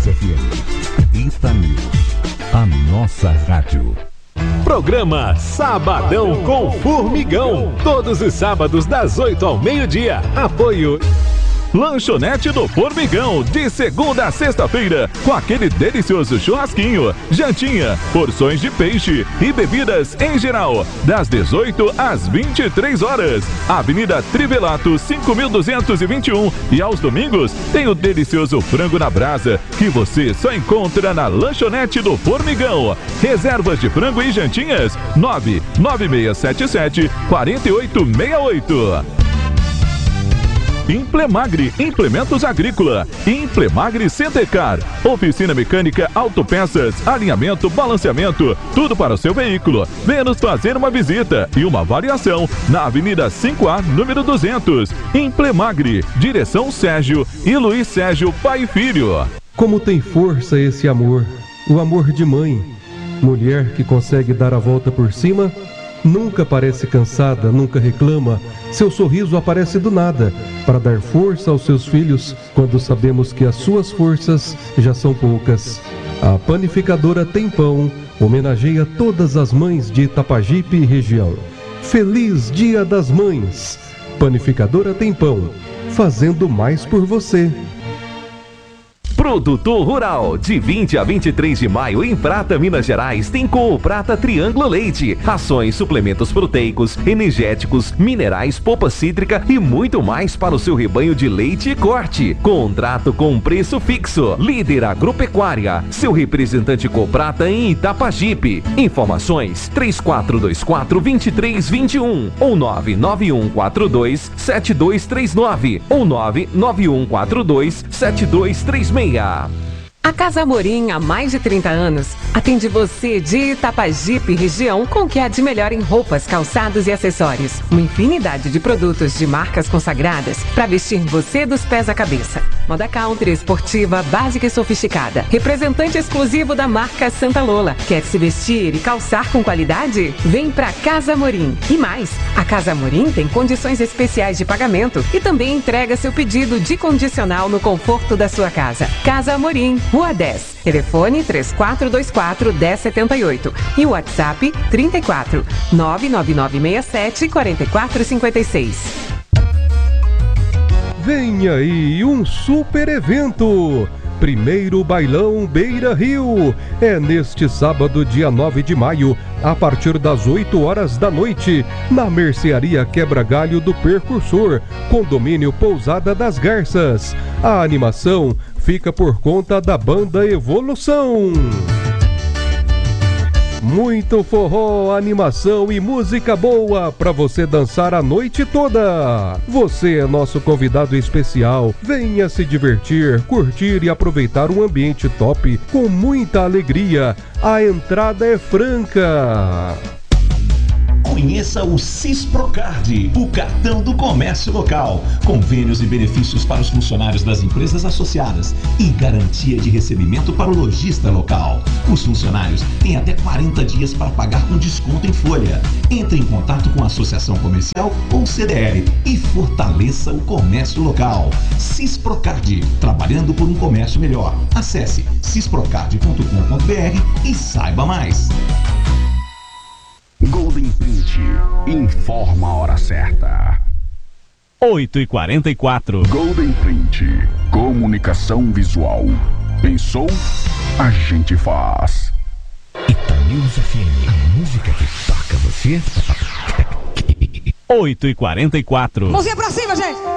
News FM. Itanews, a nossa rádio. Programa Sabadão com Formigão. Todos os sábados das 8 ao meio-dia. Apoio Lanchonete do Formigão, de segunda a sexta-feira, com aquele delicioso churrasquinho, jantinha, porções de peixe e bebidas em geral, das 18 às 23 horas. Avenida Trivelato, 5221. E aos domingos tem o delicioso frango na brasa, que você só encontra na Lanchonete do Formigão. Reservas de frango e jantinhas, 99677-4868. Implemagre, implementos agrícola. Implemagre Centecar, oficina mecânica, autopeças, alinhamento, balanceamento, tudo para o seu veículo. Venha nos fazer uma visita e uma avaliação na Avenida 5A, número 200. Implemagre, direção Sérgio e Luiz Sérgio, pai e filho. Como tem força esse amor, o amor de mãe. Mulher que consegue dar a volta por cima, nunca parece cansada, nunca reclama. Seu sorriso aparece do nada para dar força aos seus filhos quando sabemos que as suas forças já são poucas. A Panificadora Tem Pão homenageia todas as mães de Itapajipe e região. Feliz Dia das Mães! Panificadora Tem Pão, fazendo mais por você. Produtor Rural, de 20 a 23 de maio em Prata, Minas Gerais, tem com o Prata Triângulo Leite. Rações, suplementos proteicos, energéticos, minerais, polpa cítrica e muito mais para o seu rebanho de leite e corte. Contrato com preço fixo. Líder Agropecuária, seu representante Coprata em Itapajipe. Informações 3424-2321 ou 99142-7239 ou 99142-7236. A Casa Amorim, há mais de 30 anos, atende você de Itapajipe, região, com o que há de melhor em roupas, calçados e acessórios. Uma infinidade de produtos de marcas consagradas para vestir você dos pés à cabeça. Moda country, esportiva, básica e sofisticada. Representante exclusivo da marca Santa Lola. Quer se vestir e calçar com qualidade? Vem pra Casa Amorim. E mais, a Casa Amorim tem condições especiais de pagamento e também entrega seu pedido de condicional no conforto da sua casa. Casa Amorim, Rua 10. Telefone 3424-1078 e WhatsApp 34 99967 4456. Vem aí um super evento! Primeiro Bailão Beira Rio. É neste sábado, dia 9 de maio, a partir das 8 horas da noite, na Mercearia Quebra-Galho do Percursor, condomínio Pousada das Garças. A animação fica por conta da banda Evolução. Muito forró, animação e música boa para você dançar a noite toda. Você é nosso convidado especial. Venha se divertir, curtir e aproveitar um ambiente top com muita alegria. A entrada é franca. Conheça o Cisprocard, o cartão do comércio local. Convênios e benefícios para os funcionários das empresas associadas e garantia de recebimento para o lojista local. Os funcionários têm até 40 dias para pagar com desconto em folha. Entre em contato com a associação comercial ou CDL e fortaleça o comércio local. Cisprocard, trabalhando por um comércio melhor. Acesse cisprocard.com.br e saiba mais. Golden Print informa a hora certa. 8h44. Golden Print, comunicação visual. Pensou? A gente faz. Itanews FM, a música que toca você. 8h44. Mãozinha pra cima, gente!